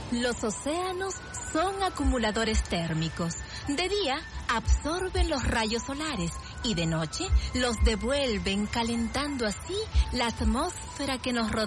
Los océanos son acumuladores térmicos. De día absorben los rayos solares y de noche los devuelven, calentando así la atmósfera que nos rodea.